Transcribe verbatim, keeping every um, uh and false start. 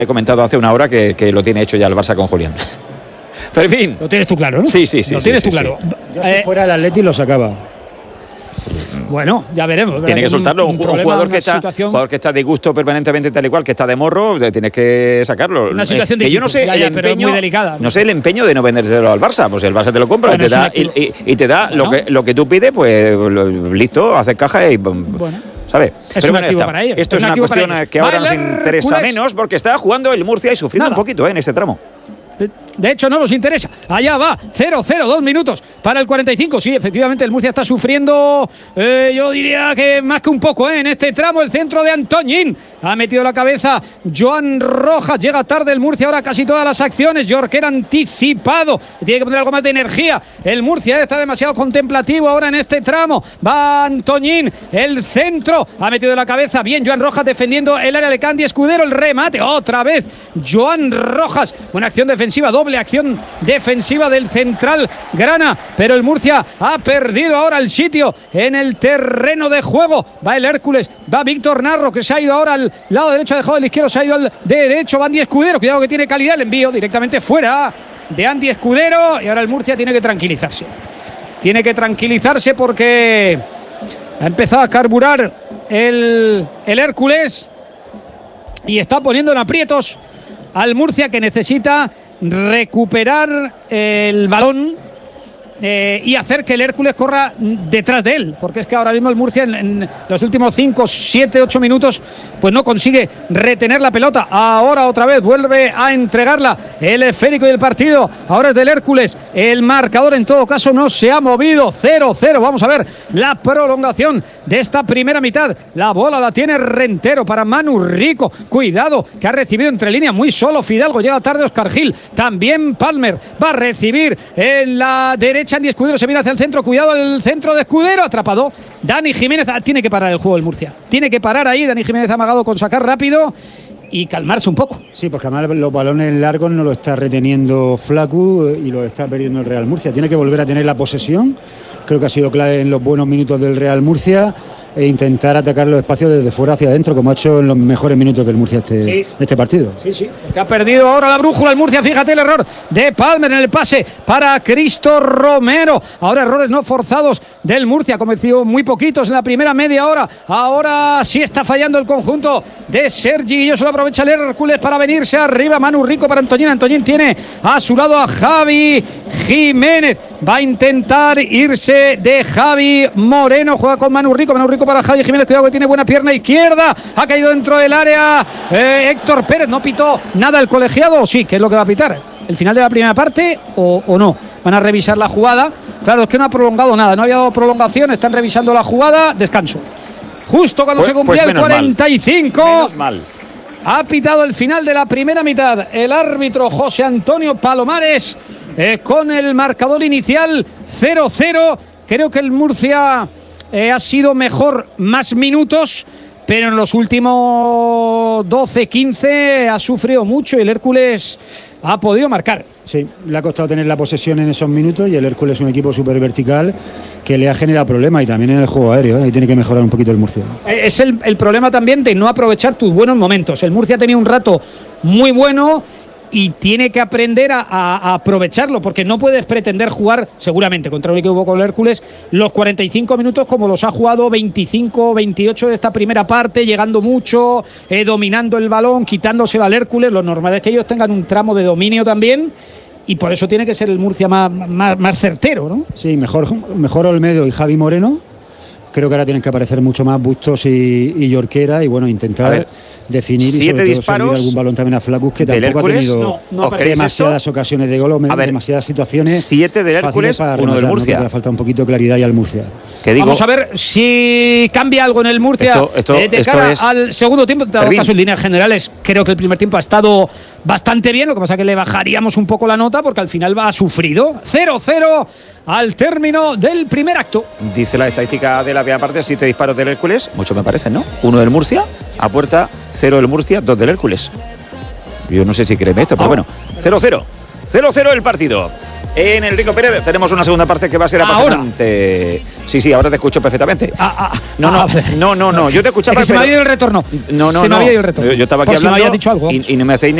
He comentado hace una hora que, que lo tiene hecho ya el Barça con Julián. Fermín. Lo tienes tú claro, ¿no? Sí, sí, sí. Lo sí, tienes sí, tú sí. claro. Yo si Eh, fuera el Atleti lo sacaba. Bueno, ya veremos. Tiene que soltarlo. Un, un problema, jugador, que una está, situación- jugador que está de gusto permanentemente tal y cual, que está de morro, tienes que sacarlo. Una situación Eh, que yo no sé difícil, ya, el ya, pero empeño, muy delicada. no sé el empeño de no vendérselo al Barça, pues el Barça te lo compra Bueno, y, te da, es una- y, y- y te da Bueno. lo que lo que tú pides, pues lo- listo, haces caja y Bueno. ¿sabes? Es un activo para ellos, Esto es es un una activo para cuestión ellos. que ahora Va nos el interesa Hércules. menos porque está jugando el Murcia y sufriendo Nada. un poquito ¿eh? en este tramo. De, de hecho, no nos interesa. Allá va, cero cero, dos minutos para el cuarenta y cinco. Sí, efectivamente, el Murcia está sufriendo, eh, yo diría que más que un poco, eh, en este tramo. El centro de Antoñín ha metido la cabeza Joan Rojas. Llega tarde el Murcia, ahora casi todas las acciones. Jorquera anticipado. Tiene que poner algo más de energía. El Murcia está demasiado contemplativo ahora en este tramo. Va Antoñín, el centro. Ha metido la cabeza. Bien, Joan Rojas defendiendo el área de Candy Escudero. El remate, otra vez. Joan Rojas. Buena acción defensiva, doble acción defensiva del central Grana, pero el Murcia ha perdido ahora el sitio en el terreno de juego. Va el Hércules, va Víctor Narro, que se ha ido ahora al lado derecho, ha dejado el izquierdo, se ha ido al derecho. Va Andy Escudero, cuidado que tiene calidad el envío directamente fuera de Andy Escudero, y ahora el Murcia tiene que tranquilizarse. Tiene que tranquilizarse porque ha empezado a carburar el, el Hércules y está poniendo en aprietos al Murcia, que necesita recuperar el balón eh, y hacer que el Hércules corra detrás de él, porque es que ahora mismo el Murcia en, en los últimos cinco, siete, ocho minutos pues no consigue retener la pelota. Ahora otra vez vuelve a entregarla el esférico y el partido ahora es del Hércules. El marcador en todo caso no se ha movido, cero cero. Vamos a ver la prolongación de esta primera mitad. La bola la tiene Rentero para Manu Rico, cuidado que ha recibido entre líneas muy solo Fidalgo, llega tarde Óscar Gil, también Palmer va a recibir en la derecha. Andy Escudero se mira hacia el centro, cuidado el centro de Escudero, atrapado Dani Jiménez. Ah, tiene que parar el juego el Murcia, tiene que parar ahí. Dani Jiménez ha amagado con sacar rápido y calmarse un poco. Sí, porque además los balones largos no lo está reteniendo Flacu y lo está perdiendo el Real Murcia. Tiene que volver a tener la posesión, creo que ha sido clave en los buenos minutos del Real Murcia, e intentar atacar los espacios desde fuera hacia adentro, como ha hecho en los mejores minutos del Murcia este, Sí. este partido. Sí, sí, que ha perdido ahora la brújula el Murcia. Fíjate el error de Palmer en el pase para Cristo Romero. Ahora errores no forzados del Murcia, ha cometido muy poquitos en la primera media hora. Ahora sí está fallando el conjunto de Sergi Guilloso. Lo aprovecha el Hércules para venirse arriba. Manu Rico para Antoñín. Antoñín tiene a su lado a Javi Jiménez. Va a intentar irse de Javi Moreno. Juega con Manu Rico. Manu Rico para Javi Jiménez. Cuidado que tiene buena pierna izquierda. Ha caído dentro del área eh, Héctor Pérez. No pitó nada el colegiado. ¿O sí? ¿Qué es lo que va a pitar? ¿El final de la primera parte o, o no? Van a revisar la jugada. Claro, es que no ha prolongado nada. No había dado prolongación. Están revisando la jugada. Descanso. Justo cuando Pues- se cumplía pues el menos mal. cuarenta y cinco. Menos mal. Ha pitado el final de la primera mitad el árbitro José Antonio Palomares eh, con el marcador inicial cero cero. Creo que el Murcia eh, ha sido mejor más minutos, pero en los últimos doce, quince ha sufrido mucho y el Hércules ha podido marcar. Sí, le ha costado tener la posesión en esos minutos y el Hércules es un equipo súper vertical que le ha generado problemas, y también en el juego aéreo, ¿eh? Y tiene que mejorar un poquito el Murcia. Eh, Es el, el problema también de no aprovechar tus buenos momentos. El Murcia ha tenido un rato muy bueno y tiene que aprender a, a- a aprovecharlo, porque no puedes pretender jugar seguramente contra un equipo como el Hércules los cuarenta y cinco minutos como los ha jugado veinticinco, veintiocho de esta primera parte, llegando mucho, eh, dominando el balón, quitándoselo al Hércules. Lo normal es que ellos tengan un tramo de dominio también, y por eso tiene que ser el Murcia más, más, más certero, ¿no? Sí, mejor, mejor Olmedo y Javi Moreno. Creo que ahora tienen que aparecer mucho más Bustos y, y Jorquera, y bueno, A intentar ver, definir y siete sobre todo disparos servir algún balón también a Flacus, que del tampoco ha Hércules. tenido No, no ¿Os creéis demasiadas esto? ocasiones de gol, A ver, demasiadas situaciones. siete del fáciles Hércules, para uno del rematar, ¿no? Murcia. Creo que le falta un poquito de claridad y al Murcia. Que digo, Vamos a ver si cambia algo en el Murcia Esto- esto- eh, de esto cara es- al segundo tiempo. En todo Fermín. caso, en líneas generales, creo que el primer tiempo ha estado bastante bien. Lo que pasa es que le bajaríamos un poco la nota porque al final va sufrido. cero cero al término del primer acto. dice la estadística de la primera parte, siete disparos del Hércules, mucho me parecen, ¿no? Uno del Murcia, a puerta, cero del Murcia, dos del Hércules. Yo no sé si créeme esto, pero bueno, cero cero. cero cero el partido. En el Rico Pérez tenemos una segunda parte que va a ser Ahora. apasionante. Sí, sí, ahora te escucho perfectamente. Ah, ah, no, ah, no, vale. no, no, no, yo te escuchaba. Es que se pero... me ha ido el retorno. No, no, se me no. había ido el retorno. Yo, yo estaba aquí Por si me hablando había dicho algo. y, y no me hacéis